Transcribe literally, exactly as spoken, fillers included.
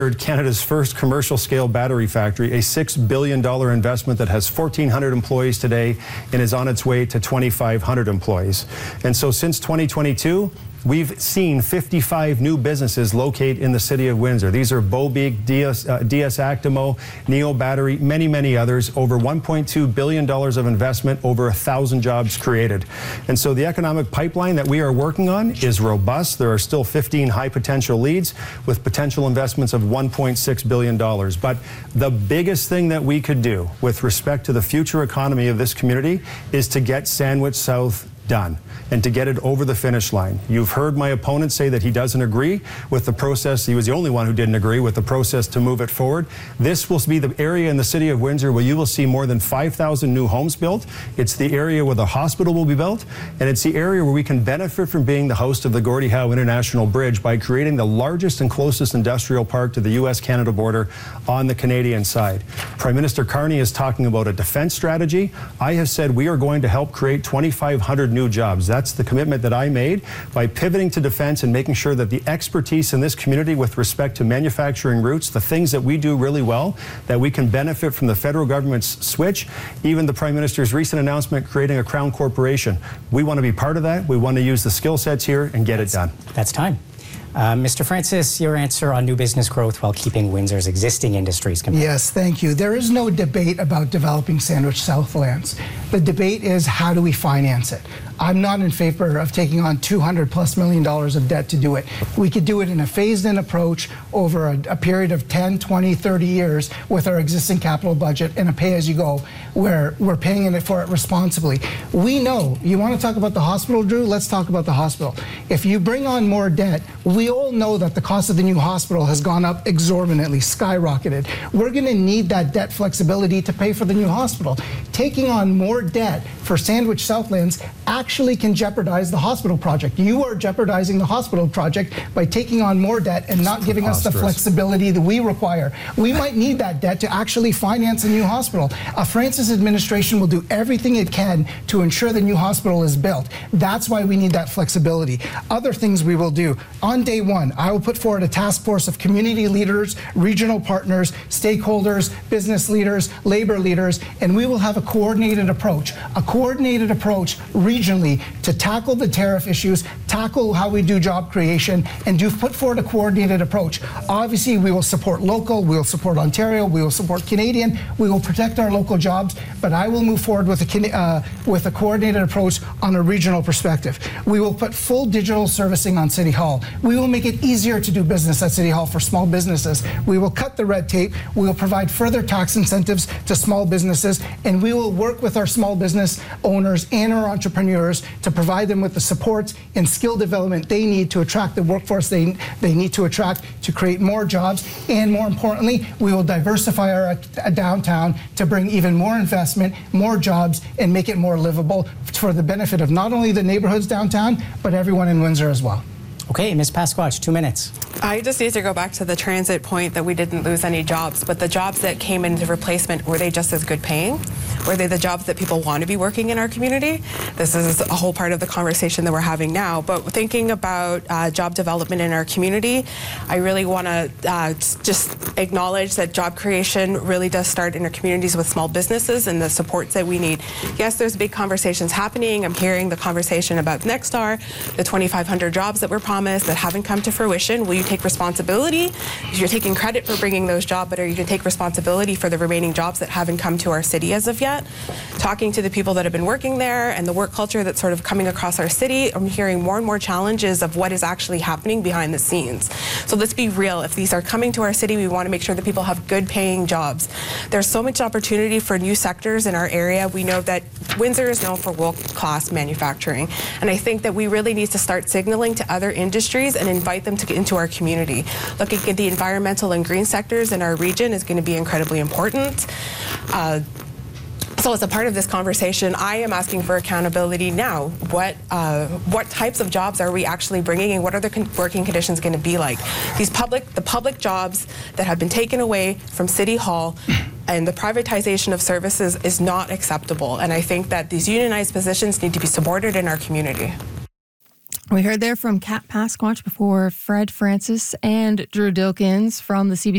Canada's first commercial-scale battery factory, a six billion dollars investment that has fourteen hundred employees today and is on its way to twenty-five hundred employees. And so since twenty twenty-two, we've seen fifty-five new businesses locate in the city of Windsor. These are Bobeek, D S, uh, D S Actimo, Neo Battery, many, many others. Over one point two billion dollars of investment, over one thousand jobs created. And so the economic pipeline that we are working on is robust. There are still fifteen high potential leads with potential investments of one point six billion dollars. But the biggest thing that we could do with respect to the future economy of this community is to get Sandwich South done and to get it over the finish line. You've heard my opponent say that he doesn't agree with the process. He was the only one who didn't agree with the process to move it forward. This will be the area in the city of Windsor where you will see more than five thousand new homes built. It's the area where the hospital will be built, and it's the area where we can benefit from being the host of the Gordie Howe International Bridge by creating the largest and closest industrial park to the U S Canada border on the Canadian side. Prime Minister Carney is talking about a defense strategy. I have said we are going to help create twenty-five hundred new jobs. That's the commitment that I made by pivoting to defense and making sure that the expertise in this community with respect to manufacturing roots, the things that we do really well, that we can benefit from the federal government's switch, even the Prime Minister's recent announcement creating a Crown Corporation. We want to be part of that. We want to use the skill sets here and get that's, it done. That's time. Uh, Mister Francis, your answer on new business growth while keeping Windsor's existing industries competitive. Yes, thank you. There is no debate about developing Sandwich Southlands. The debate is how do we finance it? I'm not in favor of taking on two hundred plus million dollars of debt to do it. We could do it in a phased-in approach over a, a period of ten, twenty, thirty years with our existing capital budget and a pay-as-you-go where we're paying it for it responsibly. We know, you want to talk about the hospital, Drew? Let's talk about the hospital. If you bring on more debt, we all know that the cost of the new hospital has gone up exorbitantly, skyrocketed. We're going to need that debt flexibility to pay for the new hospital. Taking on more debt for Sandwich Southlands actually can jeopardize the hospital project. You are jeopardizing the hospital project by taking on more debt and not giving us the flexibility that we require. We might need that debt to actually finance a new hospital. A Francis administration will do everything it can to ensure the new hospital is built. That's why we need that flexibility. Other things we will do. On day one, I will put forward a task force of community leaders, regional partners, stakeholders, business leaders, labor leaders, and we will have a coordinated approach, a coordinated approach regionally to tackle the tariff issues, tackle how we do job creation, and do put forward a coordinated approach. Obviously, we will support local, we will support Ontario, we will support Canadian, we will protect our local jobs, but I will move forward with a, uh, with a coordinated approach on a regional perspective. We will put full digital servicing on City Hall. We will make it easier to do business at City Hall for small businesses. We will cut the red tape. We will provide further tax incentives to small businesses, and we will work with our small business owners and our entrepreneurs to provide them with the supports and skill development they need to attract the workforce they, they need to attract to create more jobs. And more importantly, we will diversify our uh, downtown to bring even more investment, more jobs, and make it more livable for the benefit of not only the neighborhoods downtown, but everyone in Windsor as well. Okay, Miz Pasquach, two minutes. I just need to go back to the transit point that we didn't lose any jobs, but the jobs that came into replacement, were they just as good paying? Were they the jobs that people want to be working in our community? This is a whole part of the conversation that we're having now, but thinking about uh, job development in our community, I really want to uh, just acknowledge that job creation really does start in our communities with small businesses and the supports that we need. Yes, there's big conversations happening. I'm hearing the conversation about Nexstar, the twenty-five hundred jobs that were promised that haven't come to fruition. Will you take responsibility? You're taking credit for bringing those jobs, but are you going to take responsibility for the remaining jobs that haven't come to our city as of yet? Talking to the people that have been working there and the work culture that's sort of coming across our city, I'm hearing more and more challenges of what is actually happening behind the scenes. So let's be real. If these are coming to our city, we want to make sure that people have good paying jobs. There's so much opportunity for new sectors in our area. We know that Windsor is known for world-class manufacturing, and I think that we really need to start signaling to other industries and invite them to get into our community. Looking at the environmental and green sectors in our region is going to be incredibly important. Uh, So as a part of this conversation, I am asking for accountability now. What uh, what types of jobs are we actually bringing, and what are the con working conditions going to be like? These public, the public jobs that have been taken away from City Hall and the privatization of services is not acceptable. And I think that these unionized positions need to be supported in our community. We heard there from Kat Pasquach before Fred Francis and Drew Dilkins from the C B C